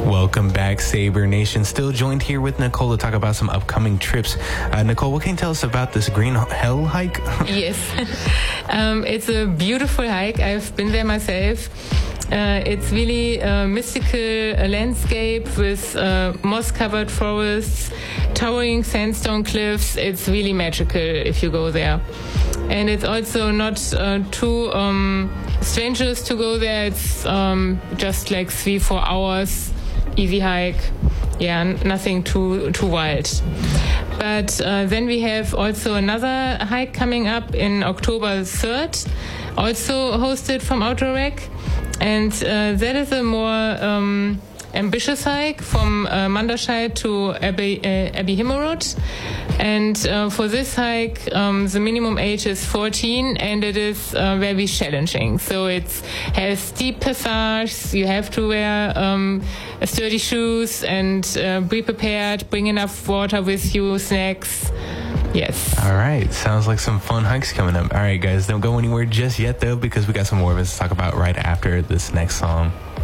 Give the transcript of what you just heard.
Welcome back, Sabre Nation. Still joined here with Nicole to talk about some upcoming trips. Nicole, what can you tell us about this Green Hell hike? Yes, it's a beautiful hike. I've been there myself. It's really a mystical landscape with moss-covered forests, towering sandstone cliffs. It's really magical if you go there. And it's also not too strenuous to go there. It's just like 3-4 hours, easy hike. Yeah, nothing too wild. But then we have also another hike coming up in October 3rd, also hosted from Outdoor Rec. And that is a more ambitious hike from Manderscheid to Abbey Himmelroth. And for this hike, the minimum age is 14, and it is very challenging. So it has steep passages. You have to wear sturdy shoes and be prepared, bring enough water with you, snacks. Yes. All right. Sounds like some fun hikes coming up. All right, guys. Don't go anywhere just yet, though, because we got some more of us to talk about right after this next song.